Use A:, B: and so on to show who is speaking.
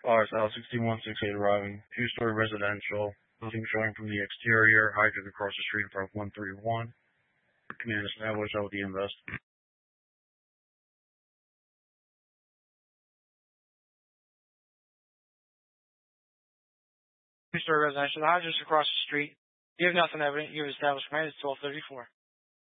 A: RSL 6168 arriving. Two-story residential. Nothing showing from the exterior. Hydrant across the street in front of 131. Command established out with the invest.
B: Two-story residential. The hydrants across the street. You have nothing evident. You have established command. It's 1234.